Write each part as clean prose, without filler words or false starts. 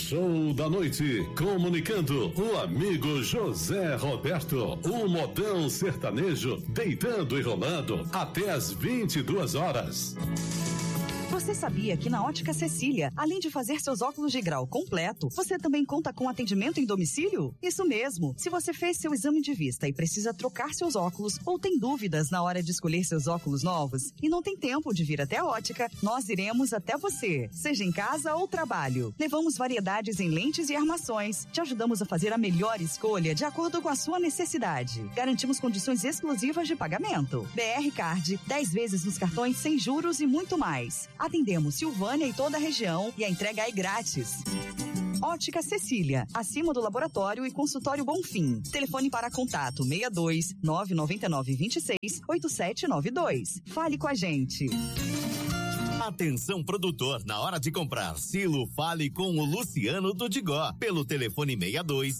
show da noite, comunicando o amigo José Roberto, o modão sertanejo, deitando e rolando até as 22 horas. Você sabia que na Ótica Cecília, além de fazer seus óculos de grau completo, você também conta com atendimento em domicílio? Isso mesmo! Se você fez seu exame de vista e precisa trocar seus óculos ou tem dúvidas na hora de escolher seus óculos novos e não tem tempo de vir até a Ótica, nós iremos até você, seja em casa ou trabalho. Levamos variedades em lentes e armações. Te ajudamos a fazer a melhor escolha de acordo com a sua necessidade. Garantimos condições exclusivas de pagamento. BR Card, 10 vezes nos cartões sem juros e muito mais. Atendemos Silvânia e toda a região e a entrega é grátis. Ótica Cecília, acima do laboratório e consultório Bonfim. Telefone para contato 62 999 26 8792. Fale com a gente. Atenção produtor, na hora de comprar silo, fale com o Luciano do Digó, pelo telefone 62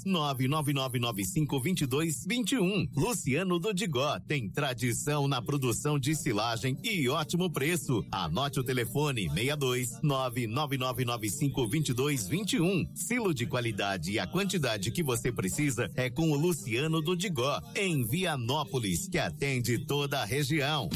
999952221. Luciano do Digó tem tradição na produção de silagem e ótimo preço. Anote o telefone 62 999952221. Silo de qualidade e a quantidade que você precisa é com o Luciano do Digó, em Vianópolis, que atende toda a região.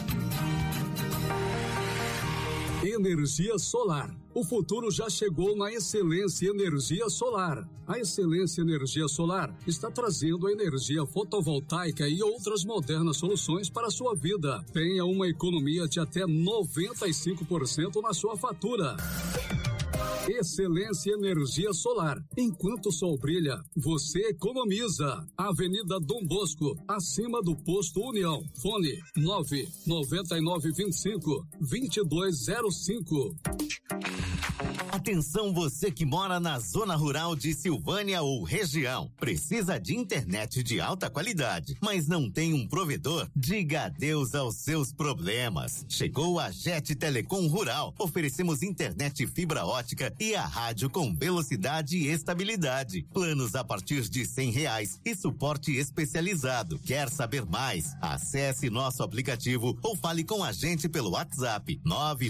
Energia solar. O futuro já chegou na Excelência Energia Solar. A Excelência Energia Solar está trazendo a energia fotovoltaica e outras modernas soluções para a sua vida. Tenha uma economia de até 95% na sua fatura. Excelência Energia Solar. Enquanto o sol brilha, você economiza. Avenida Dom Bosco, acima do Posto União. Fone 99925-2205. Atenção você que mora na zona rural de Silvânia ou região. Precisa de internet de alta qualidade, mas não tem um provedor? Diga adeus aos seus problemas. Chegou a Jet Telecom Rural. Oferecemos internet fibra ótica e a rádio com velocidade e estabilidade. Planos a partir de R$100 e suporte especializado. Quer saber mais? Acesse nosso aplicativo ou fale com a gente pelo WhatsApp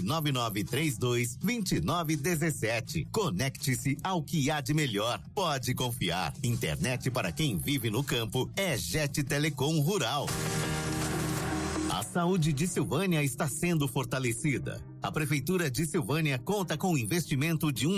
999322917. Conecte-se ao que há de melhor. Pode confiar. Internet para quem vive no campo é Jet Telecom Rural. A saúde de Silvânia está sendo fortalecida. A Prefeitura de Silvânia conta com um investimento de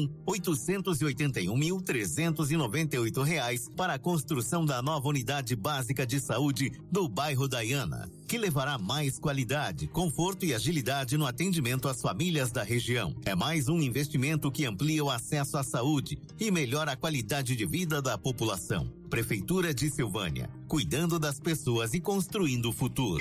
R$1.881.398 para a construção da nova unidade básica de saúde do bairro Daiana, que levará mais qualidade, conforto e agilidade no atendimento às famílias da região. É mais um investimento que amplia o acesso à saúde e melhora a qualidade de vida da população. Prefeitura de Silvânia, cuidando das pessoas e construindo o futuro.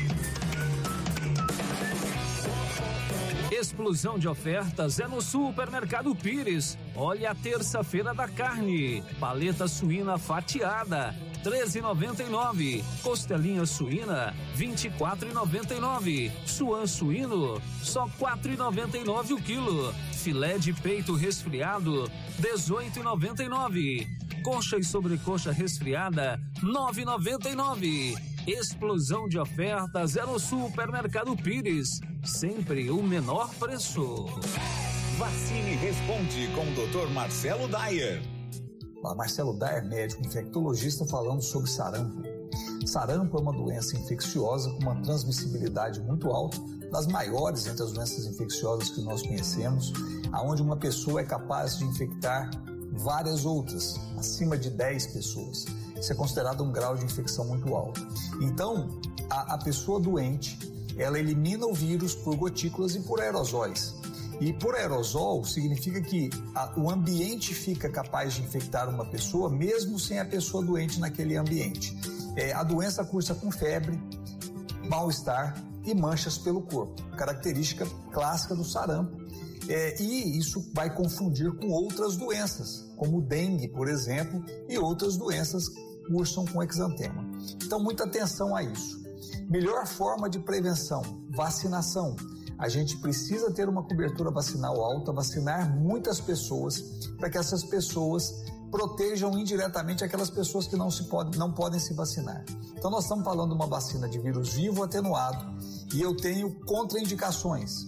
Explosão de ofertas é no Supermercado Pires. Olha a terça-feira da carne. Paleta suína fatiada, R$13,99. Costelinha suína, R$24,99. Suã suíno, só R$4,99 o quilo. Filé de peito resfriado, R$18,99. Coxa e sobrecoxa resfriada, R$9,99. Explosão de ofertas é no Supermercado Pires. Sempre o menor preço. Vacine Responde com o Dr. Marcelo Dyer. Olá, Marcelo Dyer, médico infectologista, falando sobre sarampo. Sarampo é uma doença infecciosa com uma transmissibilidade muito alta, das maiores entre as doenças infecciosas que nós conhecemos, aonde uma pessoa é capaz de infectar várias outras, acima de 10 pessoas. Isso é considerado um grau de infecção muito alto. Então, a pessoa doente, ela elimina o vírus por gotículas e por aerosóis. E por aerosol significa que o ambiente fica capaz de infectar uma pessoa mesmo sem a pessoa doente naquele ambiente. A doença cursa com febre, mal-estar e manchas pelo corpo, característica clássica do sarampo. E isso vai confundir com outras doenças, como o dengue, por exemplo, e outras doenças que cursam com exantema. Então, muita atenção a isso. Melhor forma de prevenção, vacinação. A gente precisa ter uma cobertura vacinal alta, vacinar muitas pessoas, para que essas pessoas protejam indiretamente aquelas pessoas que não podem se vacinar. Então, nós estamos falando de uma vacina de vírus vivo atenuado, e eu tenho contraindicações.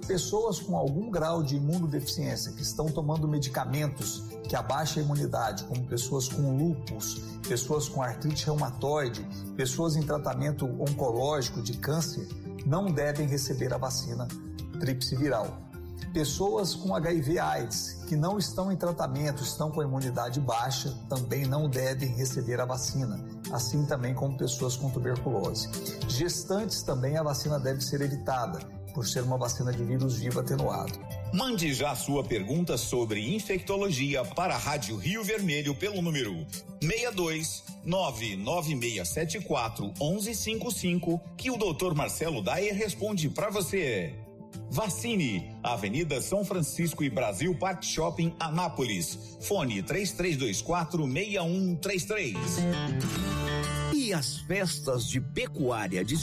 Pessoas com algum grau de imunodeficiência que estão tomando medicamentos que abaixam a imunidade, como pessoas com lúpus, pessoas com artrite reumatoide, pessoas em tratamento oncológico de câncer, não devem receber a vacina tríplice viral. Pessoas com HIV/AIDS que não estão em tratamento, estão com a imunidade baixa, também não devem receber a vacina, assim também como pessoas com tuberculose. Gestantes também a vacina deve ser evitada, por ser uma vacina de vírus vivo atenuado. Mande já sua pergunta sobre infectologia para a Rádio Rio Vermelho pelo número 62-99674-1155, que o Dr. Marcelo Dayer responde para você. Vacine, Avenida São Francisco e Brasil Park Shopping, Anápolis. Fone 3324-6133. E as festas de pecuária de